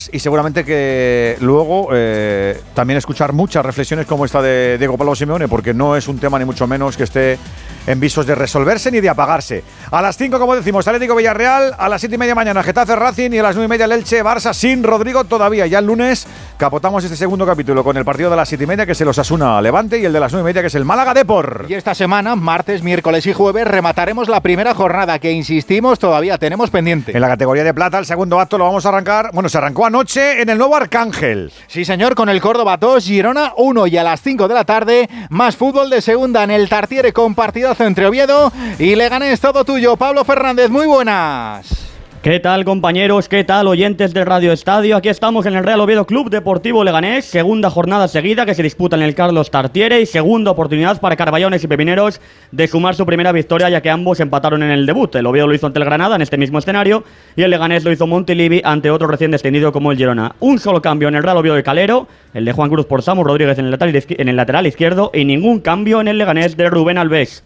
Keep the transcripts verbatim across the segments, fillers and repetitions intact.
y seguramente que luego eh, también escuchar muchas reflexiones como esta de Diego Pablo Simeone, porque no es un tema ni mucho menos que esté en visos de resolverse ni de apagarse. A las cinco, como decimos, Atlético Villarreal, a las siete y media mañana Getafe Racing y a las nueve y media el Elche Barça sin Rodrigo todavía. Ya el lunes capotamos este segundo capítulo con el partido de las siete y media, que es el Osasuna Levante, y el de las nueve y media, que es el Málaga Depor. Y esta semana, martes, miércoles y jueves, remataremos la primera jornada que, insistimos, todavía tenemos pendiente. En la categoría de plata, el segundo acto lo vamos a arrancar, bueno, se arrancó anoche en el nuevo Arcángel. Sí, señor, con el Córdoba dos, Girona uno, y a las cinco de la tarde, más fútbol de segunda en el Tartiere con partidazo entre Oviedo y Leganés. Todo tuyo, Pablo Fernández, muy buenas. ¿Qué tal, compañeros? ¿Qué tal, oyentes de Radio Estadio? Aquí estamos en el Real Oviedo Club Deportivo Leganés, segunda jornada seguida que se disputa en el Carlos Tartiere y segunda oportunidad para Carballones y Pepineros de sumar su primera victoria, ya que ambos empataron en el debut. El Oviedo lo hizo ante el Granada en este mismo escenario y el Leganés lo hizo Montilivi ante otro recién descendido como el Girona. Un solo cambio en el Real Oviedo de Calero, el de Juan Cruz por Samu Rodríguez en el lateral, en el lateral izquierdo, y ningún cambio en el Leganés de Rubén Alves.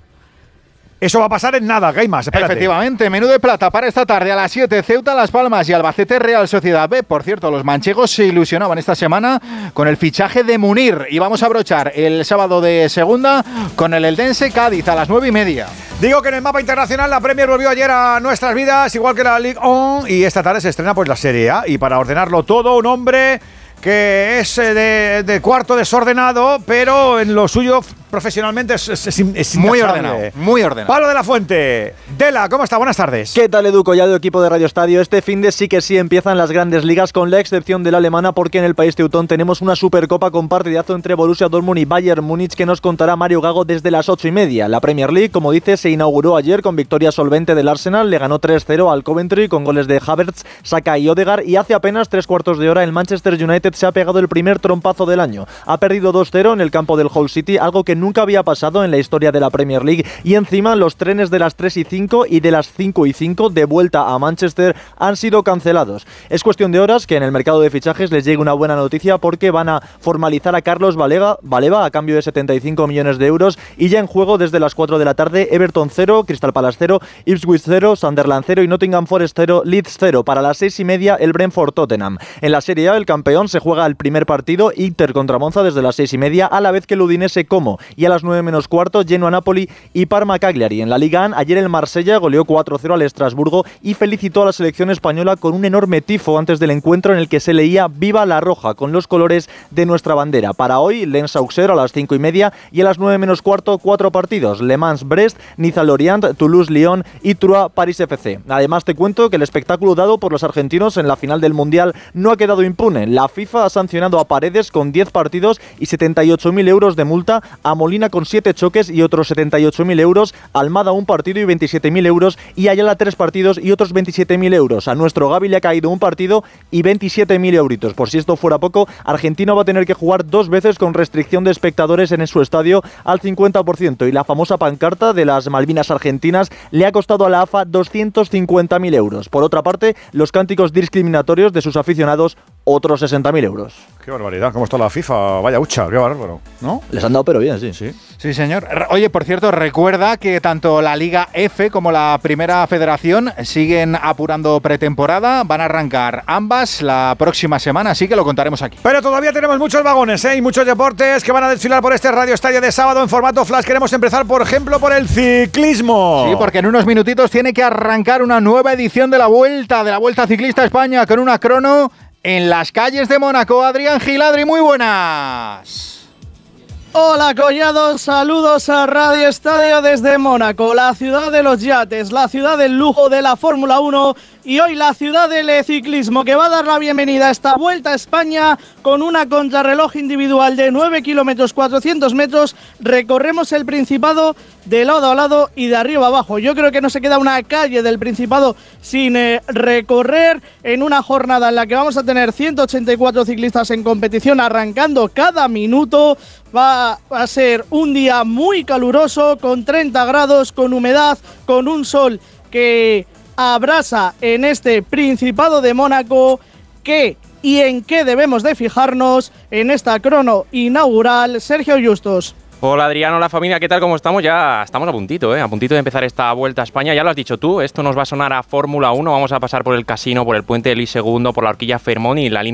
Eso va a pasar en nada, Gaimas, espérate. Efectivamente, menú de plata para esta tarde a las siete, Ceuta, Las Palmas y Albacete Real Sociedad B. Por cierto, los manchegos se ilusionaban esta semana con el fichaje de Munir y vamos a brochar el sábado de segunda con el Eldense Cádiz a las nueve y media. Digo que en el mapa internacional la Premier volvió ayer a nuestras vidas, igual que la Ligue uno, y esta tarde se estrena pues la Serie A, y para ordenarlo todo, un hombre que es de, de cuarto desordenado, pero en lo suyo profesionalmente es, es, es, es muy ordenado, muy ordenado. Pablo de la Fuente. Dela, ¿cómo está? Buenas tardes. ¿Qué tal, Edu Collado, equipo de Radio Estadio? Este fin de sí que sí empiezan las grandes ligas, con la excepción de la alemana, porque en el país teutón tenemos una Supercopa con partidazo entre Borussia Dortmund y Bayern Múnich que nos contará Mario Gago desde las ocho y media. La Premier League, como dice, se inauguró ayer con victoria solvente del Arsenal, le ganó tres cero al Coventry con goles de Havertz, Saka y Odegaard, y hace apenas tres cuartos de hora el Manchester United se ha pegado el primer trompazo del año. Ha perdido dos cero en el campo del Hull City, algo que nunca había pasado en la historia de la Premier League, y encima los trenes de las tres y cinco y de las cinco y cinco de vuelta a Manchester han sido cancelados. Es cuestión de horas que en el mercado de fichajes les llegue una buena noticia, porque van a formalizar a Carlos Baleba, Baleba a cambio de setenta y cinco millones de euros, y ya en juego desde las cuatro de la tarde Everton cero, Crystal Palace cero, Ipswich cero, Sunderland cero y Nottingham Forest cero, Leeds cero. Para las seis y media el Brentford Tottenham. En la Serie A el campeón se juega el primer partido, Inter contra Monza, desde las seis y media, a la vez que el Udinese Como, y a las nueve menos cuarto Genoa Napoli y Parma Cagliari. En la Liga A, ayer el Marsella goleó cuatro cero al Estrasburgo y felicitó a la selección española con un enorme tifo antes del encuentro en el que se leía Viva la Roja con los colores de nuestra bandera. Para hoy, Lens Auxerre a las cinco y media y a las nueve menos cuarto cuatro partidos: Le Mans Brest, Niza Lorient, Toulouse Lyon y Troyes París F C. Además te cuento que el espectáculo dado por los argentinos en la final del Mundial no ha quedado impune. La FIFA ha sancionado a Paredes con diez partidos y setenta y ocho mil euros de multa, a Molina con siete choques y otros setenta y ocho mil euros, a Almada un partido y veintisiete mil euros, y a Ayala tres partidos y otros veintisiete mil euros. A nuestro Gavi le ha caído un partido y veintisiete mil euritos. Por si esto fuera poco, Argentino va a tener que jugar dos veces con restricción de espectadores en su estadio al cincuenta por ciento, y la famosa pancarta de las Malvinas argentinas le ha costado a la A F A doscientos cincuenta mil euros. Por otra parte, los cánticos discriminatorios de sus aficionados, otros sesenta mil euros. Qué barbaridad, cómo está la FIFA, vaya hucha, qué bárbaro, ¿no? Les han dado pero bien, sí. Sí, sí señor. Oye, por cierto, recuerda que tanto la Liga F como la Primera Federación siguen apurando pretemporada, van a arrancar ambas la próxima semana, así que lo contaremos aquí. Pero todavía tenemos muchos vagones, ¿eh? Y muchos deportes que van a desfilar por este Radio Estadio de sábado en formato flash. Queremos empezar, por ejemplo, por el ciclismo. Sí, porque en unos minutitos tiene que arrancar una nueva edición de la Vuelta, de la Vuelta Ciclista a España, con una crono en las calles de Mónaco. Adrián Giladri, muy buenas. Hola, Collado, saludos a Radio Estadio desde Mónaco, la ciudad de los yates, la ciudad del lujo de la Fórmula uno y hoy la ciudad del ciclismo, que va a dar la bienvenida a esta Vuelta a España con una contrarreloj individual de nueve kilómetros cuatrocientos metros. Recorremos el Principado de lado a lado y de arriba a abajo. Yo creo que no se queda una calle del Principado sin eh, recorrer en una jornada en la que vamos a tener ciento ochenta y cuatro ciclistas en competición arrancando cada minuto. Va a ser un día muy caluroso, con treinta grados, con humedad, con un sol que abrasa en este Principado de Mónaco. ¿Qué y en qué debemos de fijarnos en esta crono inaugural, Sergio Justos? Hola Adrián, hola familia, ¿qué tal? ¿Cómo estamos? Ya estamos a puntito, ¿eh? A puntito de empezar esta Vuelta a España. Ya lo has dicho tú, esto nos va a sonar a Fórmula uno. Vamos a pasar por el Casino, por el Puente de Lis segundo, por la Horquilla Fermón y la línea